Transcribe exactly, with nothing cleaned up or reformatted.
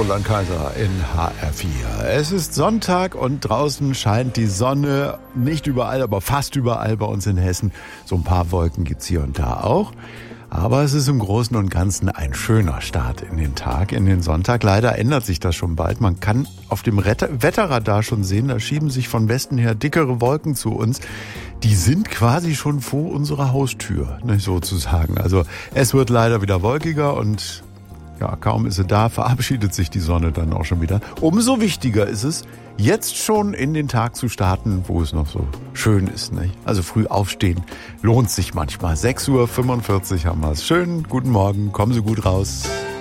Roland Kaiser in H R vier. Es ist Sonntag und draußen scheint die Sonne. Nicht überall, aber fast überall bei uns in Hessen. So ein paar Wolken gibt's hier und da auch. Aber es ist im Großen und Ganzen ein schöner Start in den Tag, in den Sonntag. Leider ändert sich das schon bald. Man kann auf dem Wetterradar schon sehen, da schieben sich von Westen her dickere Wolken zu uns. Die sind quasi schon vor unserer Haustür, ne, sozusagen. Also es wird leider wieder wolkiger und ja, kaum ist sie da, verabschiedet sich die Sonne dann auch schon wieder. Umso wichtiger ist es, jetzt schon in den Tag zu starten, wo es noch so schön ist. Nicht? Also früh aufstehen lohnt sich manchmal. sechs Uhr fünfundvierzig haben wir es. Schönen guten Morgen, kommen Sie gut raus.